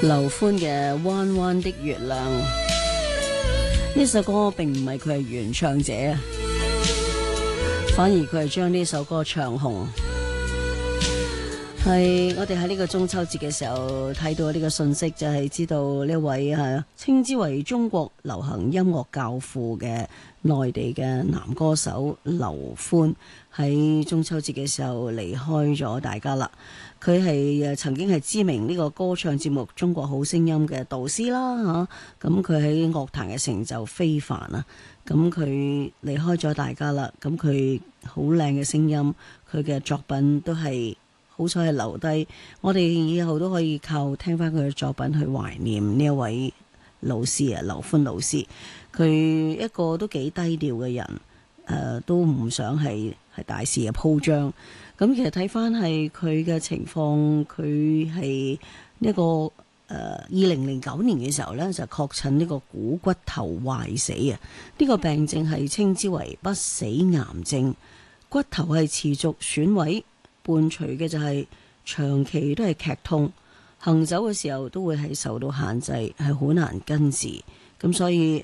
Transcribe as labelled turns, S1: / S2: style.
S1: 劉歡嘅《彎彎的月亮》呢首歌並唔係佢係原唱者啊，反而佢係將呢首歌唱紅。係我哋喺呢個中秋節嘅時候睇到呢個信息，就係知道呢位稱之為中國流行音樂教父嘅內地嘅男歌手劉歡喺中秋節嘅時候離開咗大家啦。佢係曾經係知名呢個歌唱節目《中國好聲音》嘅導師啦嚇，咁佢喺樂壇嘅成就非凡啊！咁佢離開咗大家啦，咁佢好靚嘅聲音，佢嘅作品都係好彩係留低，我哋以後都可以靠聽翻佢嘅作品去懷念呢一位老師啊，劉歡老師。佢一個都幾低調嘅人，都唔想係大肆嘅鋪張。咁其實睇翻係佢嘅情況，佢係呢個2009年嘅時候呢，就確診呢個股骨頭壞死啊！呢個病症係稱之為不死癌症，骨頭係持續損毀，伴隨嘅就係長期都係劇痛，行走嘅時候都會係受到限制，係好難根治。咁所以